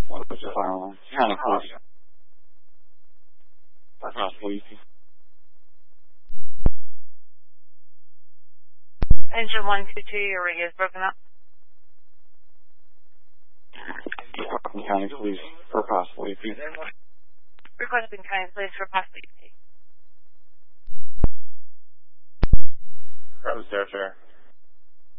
What was the fire line? County police. For possible EP. Engine 122, your radio is broken up. County police for possible EP. Requesting county police for possible EP. That was their chair.